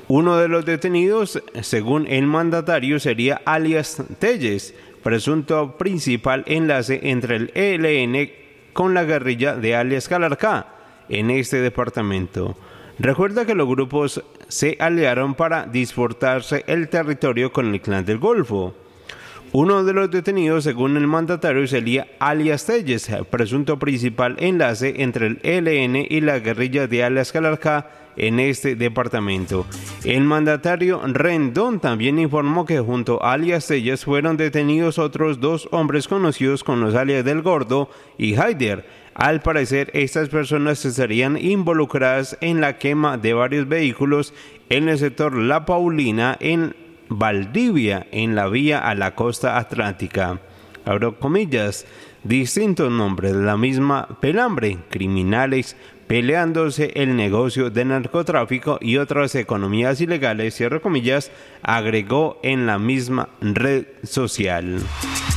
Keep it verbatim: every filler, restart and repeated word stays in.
Uno de los detenidos, según el mandatario, sería alias Telles, presunto principal enlace entre el E L N con la guerrilla de alias Calarcá en este departamento. Recuerda que los grupos se aliaron para disputarse el territorio con el Clan del Golfo. Uno de los detenidos, según el mandatario, sería alias Telles, presunto principal enlace entre el E L N y la guerrilla de alias Calarcá en este departamento. El mandatario Rendón también informó que junto a alias Telles fueron detenidos otros dos hombres conocidos con los alias del Gordo y Haider. Al parecer, estas personas estarían involucradas en la quema de varios vehículos en el sector La Paulina, en Valdivia, en la vía a la costa atlántica. Abro comillas, distintos nombres de la misma pelambre, criminales peleándose el negocio de narcotráfico y otras economías ilegales, cierro comillas, agregó en la misma red social.